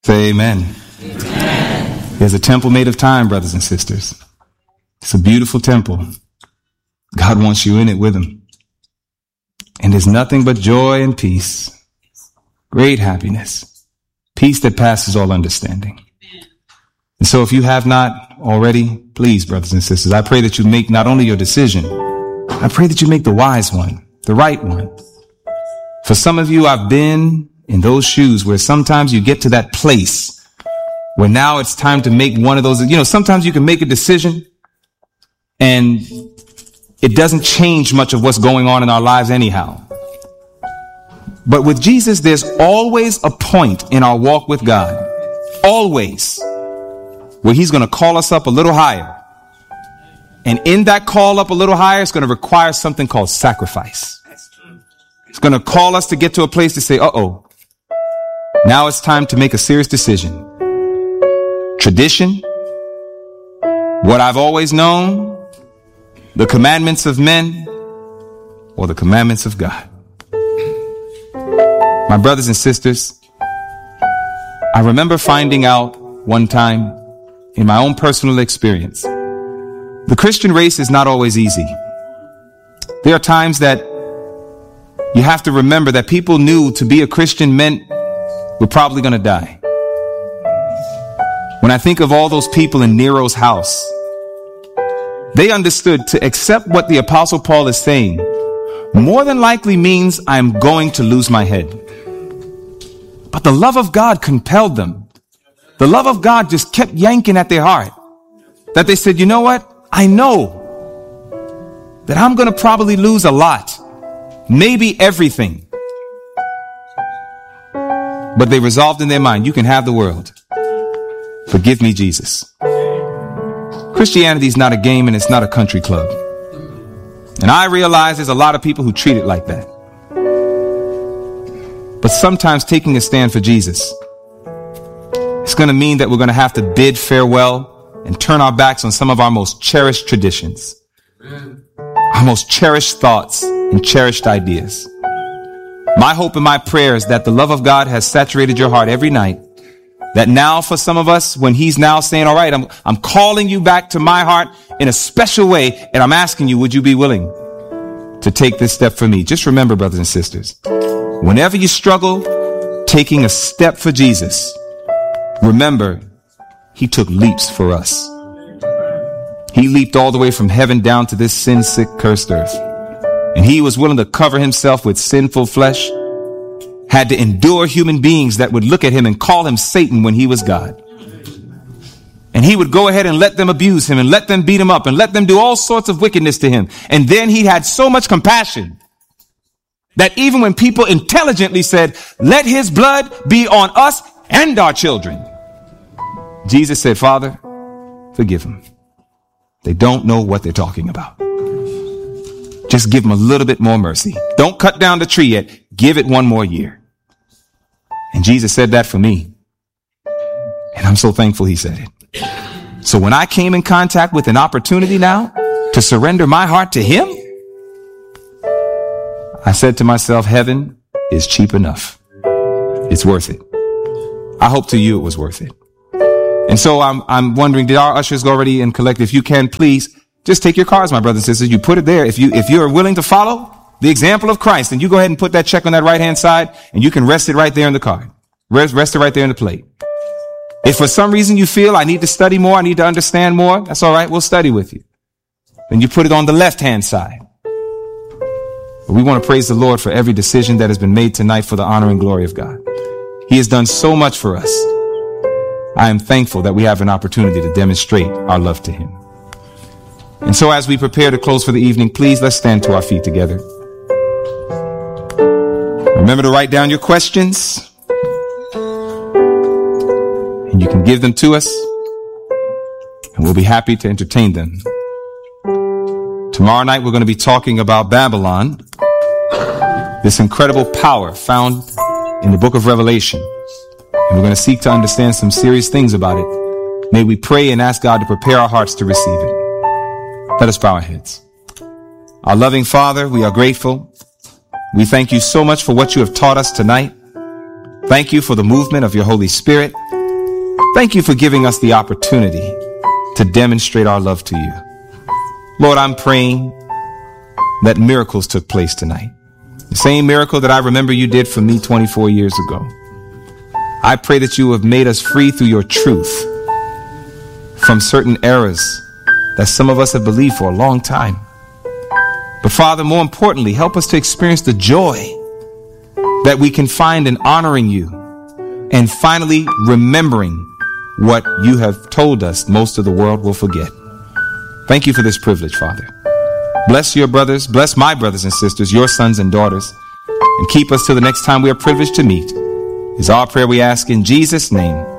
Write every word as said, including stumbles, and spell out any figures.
Say amen. Amen. There's a temple made of time, brothers and sisters. It's a beautiful temple. God wants you in it with him. And there's nothing but joy and peace, great happiness, peace that passes all understanding. And so if you have not already, please, brothers and sisters, I pray that you make not only your decision, I pray that you make the wise one, the right one. For some of you, I've been in those shoes where sometimes you get to that place where now it's time to make one of those, you know, sometimes you can make a decision and it doesn't change much of what's going on in our lives anyhow. But with Jesus, there's always a point in our walk with God, always, where he's going to call us up a little higher. And in that call up a little higher, it's going to require something called sacrifice. It's going to call us to get to a place to say, uh-oh, now it's time to make a serious decision. Tradition, what I've always known, the commandments of men, or the commandments of God. My brothers and sisters, I remember finding out one time in my own personal experience, the Christian race is not always easy. There are times that you have to remember that people knew to be a Christian meant we're probably going to die. When I think of all those people in Nero's house, they understood to accept what the Apostle Paul is saying more than likely means I'm going to lose my head. But the love of God compelled them. The love of God just kept yanking at their heart. That they said, you know what? I know that I'm going to probably lose a lot. Maybe everything. But they resolved in their mind, you can have the world. But give me Jesus. Christianity is not a game and it's not a country club. And I realize there's a lot of people who treat it like that. But sometimes taking a stand for Jesus, it's going to mean that we're going to have to bid farewell and turn our backs on some of our most cherished traditions, our most cherished thoughts and cherished ideas. My hope and my prayer is that the love of God has saturated your heart every night. That now for some of us, when he's now saying, all right, I'm, I'm calling you back to my heart in a special way. And I'm asking you, would you be willing to take this step for me? Just remember, brothers and sisters, whenever you struggle taking a step for Jesus, remember he took leaps for us. He leaped all the way from heaven down to this sin sick, cursed earth. And he was willing to cover himself with sinful flesh, had to endure human beings that would look at him and call him Satan when he was God. And he would go ahead and let them abuse him and let them beat him up and let them do all sorts of wickedness to him. And then he had so much compassion that even when people intelligently said, let his blood be on us and our children, Jesus said, Father, forgive them. They don't know what they're talking about. Just give them a little bit more mercy. Don't cut down the tree yet. Give it one more year. And Jesus said that for me. And I'm so thankful he said it. So when I came in contact with an opportunity now to surrender my heart to him, I said to myself, heaven is cheap enough. It's worth it. I hope to you it was worth it. And so I'm, I'm wondering, did our ushers go already and collect? If you can, please just take your cards, my brothers and sisters. You put it there. If you, if you're willing to follow the example of Christ, then you go ahead and put that check on that right-hand side and you can rest it right there in the card. Rest, rest it right there in the plate. If for some reason you feel I need to study more, I need to understand more, that's all right. We'll study with you. Then you put it on the left-hand side. But we want to praise the Lord for every decision that has been made tonight for the honor and glory of God. He has done so much for us. I am thankful that we have an opportunity to demonstrate our love to him. And so as we prepare to close for the evening, please let's stand to our feet together. Remember to write down your questions. And you can give them to us. And we'll be happy to entertain them. Tomorrow night we're going to be talking about Babylon. This incredible power found in the book of Revelation. And we're going to seek to understand some serious things about it. May we pray and ask God to prepare our hearts to receive it. Let us bow our heads. Our loving Father, we are grateful. We thank you so much for what you have taught us tonight. Thank you for the movement of your Holy Spirit. Thank you for giving us the opportunity to demonstrate our love to you. Lord, I'm praying that miracles took place tonight. The same miracle that I remember you did for me twenty-four years ago. I pray that you have made us free through your truth from certain errors that some of us have believed for a long time. But Father, more importantly, help us to experience the joy that we can find in honoring you and finally remembering what you have told us most of the world will forget. Thank you for this privilege, Father. Bless your brothers, bless my brothers and sisters, your sons and daughters, and keep us till the next time we are privileged to meet. Is our prayer we ask in Jesus' name.